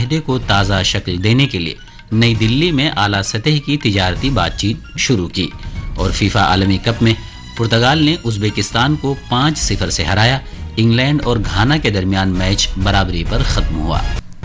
معاہدے کو تازہ شکل دینے کے لیے نئی دلی میں اعلیٰ سطح کی تجارتی بات چیت شروع کی، اور فیفا عالمی کپ میں پرتگال نے ازبکستان کو 5-0 سے ہرایا۔ انگلینڈ اور گھانا کے درمیان میچ برابری پر ختم ہوا۔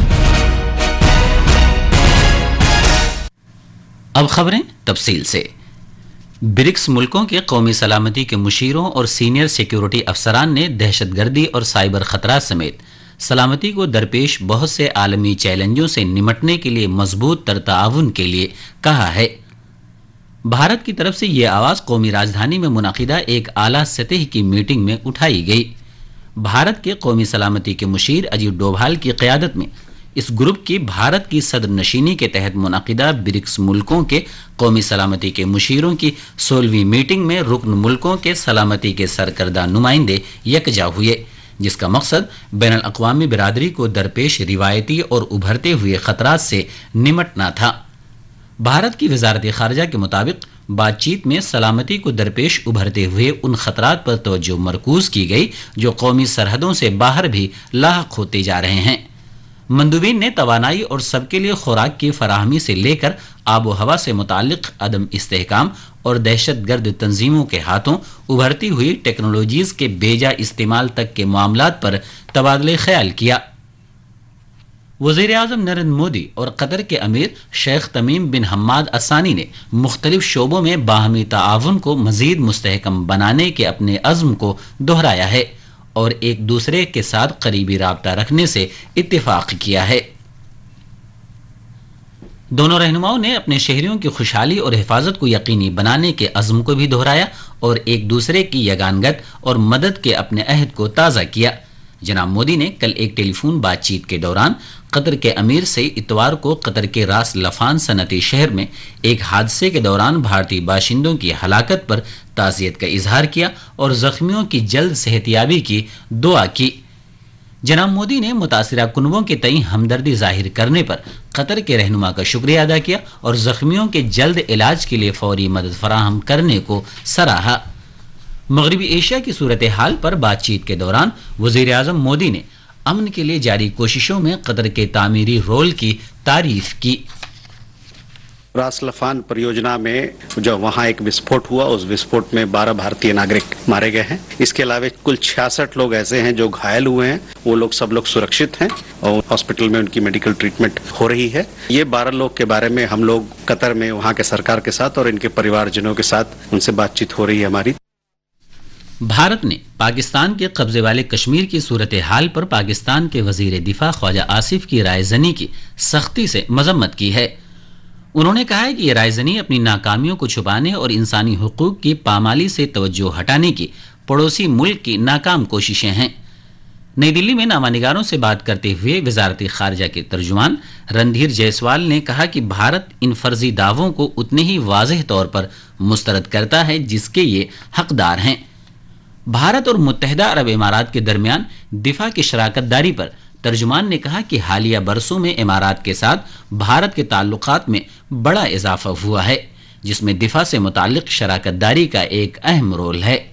اب خبریں تفصیل سے۔ برکس ملکوں کے قومی سلامتی کے مشیروں اور سینئر سیکیورٹی افسران نے دہشت گردی اور سائبر خطرات سمیت سلامتی کو درپیش بہت سے عالمی چیلنجوں سے نمٹنے کے لیے مضبوط تر تعاون کے لیے کہا ہے۔ بھارت کی طرف سے یہ آواز قومی راجدھانی میں منعقدہ ایک اعلیٰ سطح کی میٹنگ میں اٹھائی گئی۔ بھارت کے قومی سلامتی کے مشیر اجیت ڈوبھال کی قیادت میں اس گروپ کی بھارت کی صدر نشینی کے تحت منعقدہ برکس ملکوں کے قومی سلامتی کے مشیروں کی 16ویں میٹنگ میں رکن ملکوں کے سلامتی کے سرکردہ نمائندے یکجا ہوئے، جس کا مقصد بین الاقوامی برادری کو درپیش روایتی اور ابھرتے ہوئے خطرات سے نمٹنا تھا۔ بھارت کی وزارت خارجہ کے مطابق بات چیت میں سلامتی کو درپیش ابھرتے ہوئے ان خطرات پر توجہ مرکوز کی گئی جو قومی سرحدوں سے باہر بھی لاحق ہوتے جا رہے ہیں۔ مندوبین نے توانائی اور سب کے لیے خوراک کی فراہمی سے لے کر آب و ہوا سے متعلق عدم استحکام اور دہشت گرد تنظیموں کے ہاتھوں ابھرتی ہوئی ٹیکنالوجیز کے بیجا استعمال تک کے معاملات پر تبادلہ خیال کیا۔ وزیر اعظم نریندر مودی اور قطر کے امیر شیخ تمیم بن حماد الثانی نے مختلف شعبوں میں باہمی تعاون کو مزید مستحکم بنانے کے اپنے عزم کو دہرایا ہے اور ایک دوسرے کے ساتھ قریبی رابطہ رکھنے سے اتفاق کیا ہے۔ دونوں رہنماؤں نے اپنے شہریوں کی خوشحالی اور حفاظت کو یقینی بنانے کے عزم کو بھی دہرایا اور ایک دوسرے کی یگانگت اور مدد کے اپنے عہد کو تازہ کیا۔ جناب مودی نے کل ایک ٹیلی فون بات چیت کے دوران قطر کے امیر سے اتوار کو قطر کے راس لفان صنعتی شہر میں ایک حادثے کے دوران بھارتی باشندوں کی ہلاکت پر تعزیت کا اظہار کیا اور زخمیوں کی جلد صحتیابی کی دعا کی۔ جناب مودی نے متاثرہ کنبوں کے تئیں ہمدردی ظاہر کرنے پر قطر کے رہنما کا شکریہ ادا کیا اور زخمیوں کے جلد علاج کے لیے فوری مدد فراہم کرنے کو سراہا۔ مغربی ایشیا کی صورتحال پر بات چیت کے دوران وزیر اعظم مودی نے امن کے لیے جاری کوششوں میں قطر کے تعمیری رول کی تعریف کی۔ راس لفان پریوجنا میں جو وہاں ایک وسفوٹ ہوا، اس وسفوٹ میں 12 بھارتی ناگرک مارے گئے ہیں۔ اس کے علاوہ کل 66 لوگ ایسے ہیں جو گھائل ہوئے ہیں، وہ لوگ سب لوگ سرکشت ہیں اور ہاسپٹل میں ان کی میڈیکل ٹریٹمنٹ ہو رہی ہے۔ یہ 12 لوگ کے بارے میں ہم لوگ قطر میں وہاں کے سرکار کے ساتھ اور ان کے پریوار جنوں کے ساتھ ان سے بات چیت ہو رہی ہے ہماری۔ بھارت نے پاکستان کے قبضے والے کشمیر کی صورتحال پر پاکستان کے وزیر دفاع خواجہ آصف کی رائے زنی کی سختی سے مذمت کی ہے۔ انہوں نے کہا ہے کہ یہ رائے زنی اپنی ناکامیوں کو چھپانے اور انسانی حقوق کی پامالی سے توجہ ہٹانے کی پڑوسی ملک کی ناکام کوششیں ہیں۔ نئی دلی میں نامہ نگاروں سے بات کرتے ہوئے وزارت خارجہ کے ترجمان رندھیر جیسوال نے کہا کہ بھارت ان فرضی دعووں کو اتنے ہی واضح طور پر مسترد کرتا ہے جس کے یہ حقدار ہیں۔ بھارت اور متحدہ عرب امارات کے درمیان دفاع کی شراکت داری پر ترجمان نے کہا کہ حالیہ برسوں میں امارات کے ساتھ بھارت کے تعلقات میں بڑا اضافہ ہوا ہے، جس میں دفاع سے متعلق شراکت داری کا ایک اہم رول ہے۔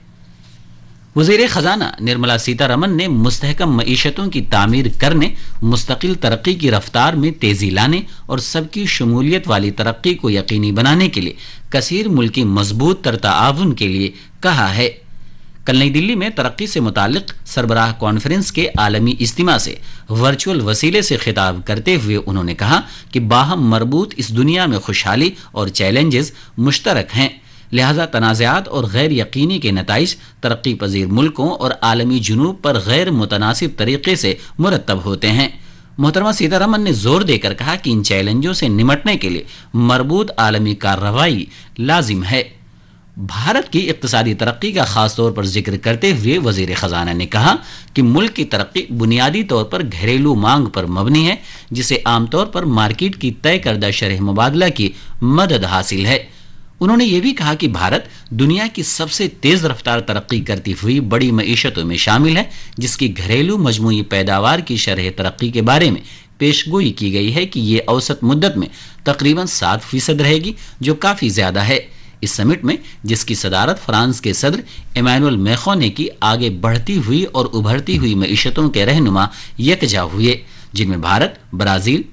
وزیر خزانہ نرملا سیتا رمن نے مستحکم معیشتوں کی تعمیر کرنے، مستقل ترقی کی رفتار میں تیزی لانے اور سب کی شمولیت والی ترقی کو یقینی بنانے کے لیے کثیر ملکی مضبوط تر تعاون کے لیے کہا ہے۔ کل نئی دلی میں ترقی سے متعلق سربراہ کانفرنس کے عالمی اجتماع سے ورچوئل وسیلے سے خطاب کرتے ہوئے انہوں نے کہا کہ باہم مربوط اس دنیا میں خوشحالی اور چیلنجز مشترک ہیں، لہذا تنازعات اور غیر یقینی کے نتائج ترقی پذیر ملکوں اور عالمی جنوب پر غیر متناسب طریقے سے مرتب ہوتے ہیں۔ محترمہ سیتا رمن نے زور دے کر کہا کہ ان چیلنجوں سے نمٹنے کے لیے مربوط عالمی کارروائی لازم ہے۔ بھارت کی اقتصادی ترقی کا خاص طور پر ذکر کرتے ہوئے وزیر خزانہ نے کہا کہ ملک کی ترقی بنیادی طور پر گھریلو مانگ پر مبنی ہے، جسے عام طور پر مارکیٹ کی طے کردہ شرح مبادلہ کی مدد حاصل ہے۔ انہوں نے یہ بھی کہا کہ بھارت دنیا کی سب سے تیز رفتار ترقی کرتی ہوئی بڑی معیشتوں میں شامل ہے، جس کی گھریلو مجموعی پیداوار کی شرح ترقی کے بارے میں پیش گوئی کی گئی ہے کہ یہ اوسط مدت میں تقریباً 7% رہے گی، جو کافی زیادہ ہے۔ اس سمٹ میں جس کی صدارت فرانس کے صدر ایمانوئل میخون نے کی، آگے بڑھتی ہوئی اور ابھرتی ہوئی معیشتوں کے رہنما یکجا ہوئے، جن میں بھارت، برازیل،